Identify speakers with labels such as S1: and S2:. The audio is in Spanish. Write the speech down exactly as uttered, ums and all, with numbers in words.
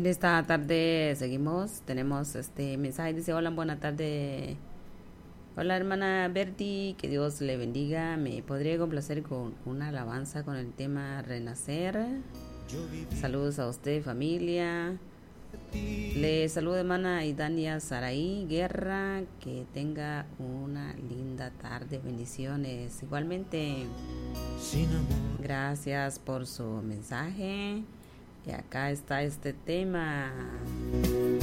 S1: En esta tarde seguimos, tenemos este mensaje, dice, hola, buena tarde. Hola hermana Bertie, que Dios le bendiga. Me podría complacer con una alabanza con el tema Renacer. Saludos a usted, familia. Le saluda hermana Idania Saraí Guerra. Que tenga una linda tarde. Bendiciones. Igualmente. Gracias por su mensaje. Y acá está este tema.